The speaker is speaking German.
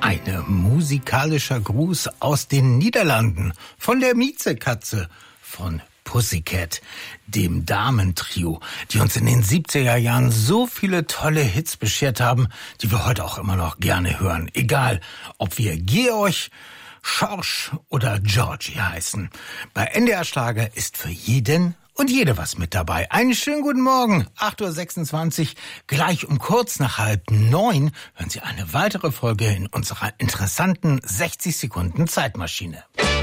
Ein musikalischer Gruß aus den Niederlanden von der Miezekatze von Pussycat, dem Damentrio, die uns in den 70er Jahren so viele tolle Hits beschert haben, die wir heute auch immer noch gerne hören. Egal, ob wir Georg, Schorsch oder Georgie heißen. Bei NDR Schlager ist für jeden und jede was mit dabei. Einen schönen guten Morgen, 8.26 Uhr, gleich um kurz nach 8:30 hören Sie eine weitere Folge in unserer interessanten 60 Sekunden Zeitmaschine.